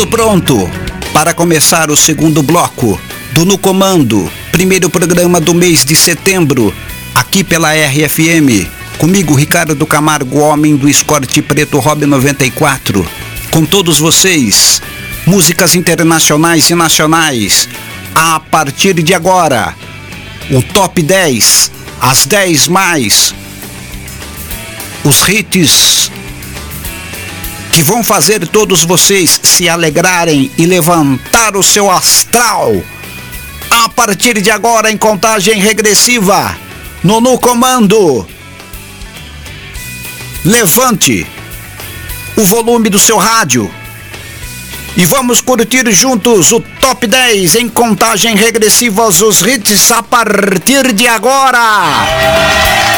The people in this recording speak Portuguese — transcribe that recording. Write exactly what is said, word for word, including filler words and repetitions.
Tudo pronto para começar o segundo bloco do No Comando, primeiro programa do mês de setembro, aqui pela R F M. Comigo, Ricardo Camargo, homem do escorte preto Hobby noventa e quatro. Com todos vocês, músicas internacionais e nacionais. A partir de agora, o Top dez, as dez mais, os hits que vão fazer todos vocês se alegrarem e levantar o seu astral. A partir de agora, em contagem regressiva, no No Comando. Levante o volume do seu rádio e vamos curtir juntos o Top dez em contagem regressiva, os hits a partir de agora.